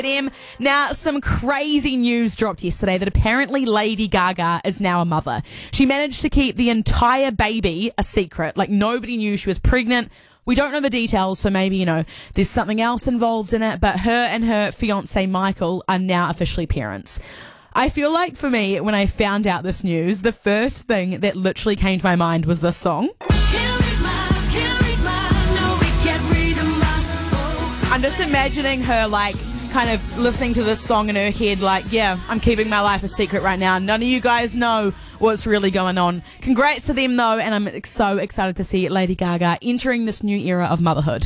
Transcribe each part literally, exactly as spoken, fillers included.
Now, some crazy news dropped yesterday that apparently Lady Gaga is now a mother. She managed to keep the entire baby a secret. Like, nobody knew she was pregnant. We don't know the details, so maybe, you know, there's something else involved in it. But her and her fiancé Michael are now officially parents. I feel like for me, when I found out this news, the first thing that literally came to my mind was this song. I'm just imagining her, like, kind of listening to this song in her head, like, yeah, I'm keeping my life a secret right now. None of you guys know what's really going on. Congrats to them, though, and I'm so excited to see Lady Gaga entering this new era of motherhood.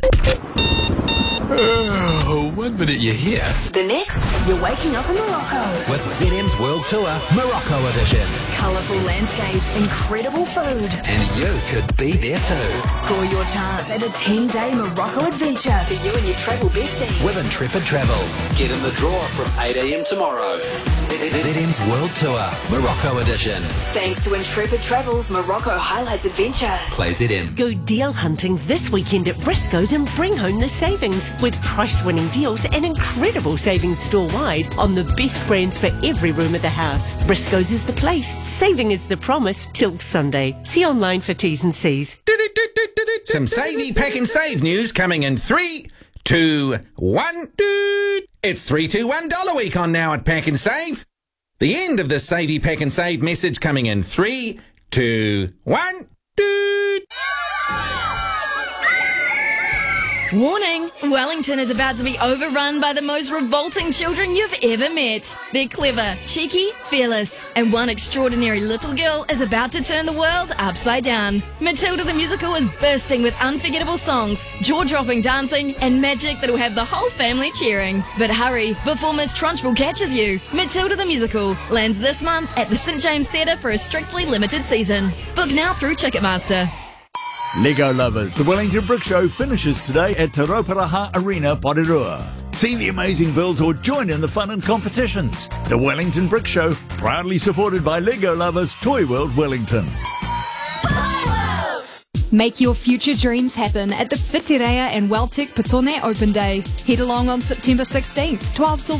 Oh, one minute you're here. The next, you're waking up in Morocco. With Z M's World Tour, Morocco Edition. Colourful landscapes, incredible food. And you could be there too. Score your chance at a ten-day Morocco adventure for you and your travel bestie. With Intrepid Travel. Get in the draw from eight a.m. tomorrow. Z M's World Tour, Morocco Edition. Thanks to Intrepid Travel's Morocco Highlights Adventure. Play Z M. Go deal hunting this weekend at Briscoe's and bring home the savings with price-winning deals and incredible savings store-wide on the best brands for every room of the house. Briscoe's is the place. Saving is the promise till Sunday. See online for T's and C's. Some Savey Pack and Save news coming in three, two, one. It's three two one Dollar Week on now at Pack and Save. The end of the Savey Pack and Save message coming in three, two, one. Warning! Wellington is about to be overrun by the most revolting children you've ever met. They're clever, cheeky, fearless, and one extraordinary little girl is about to turn the world upside down. Matilda the Musical is bursting with unforgettable songs, jaw-dropping dancing, and magic that'll have the whole family cheering. But hurry, before Miss Trunchbull catches you. Matilda the Musical lands this month at the Saint James Theatre for a strictly limited season. Book now through Ticketmaster. Lego lovers, the Wellington Brick Show finishes today at Te Rauparaha Arena, Porirua. See the amazing builds or join in the fun and competitions. The Wellington Brick Show, proudly supported by Lego lovers Toy World Wellington. Make your future dreams happen at the Whitireia and Welltec Petone Open Day. Head along on September sixteenth, twelve till